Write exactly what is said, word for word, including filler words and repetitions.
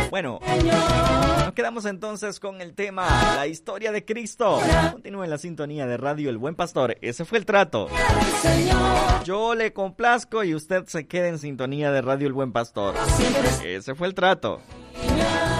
Bueno, nos quedamos entonces con el tema, la historia de Cristo. Continúe en la sintonía de Radio El Buen Pastor. Ese fue el trato. Yo le complazco y usted se quede en sintonía de Radio El Buen Pastor. Ese fue el trato.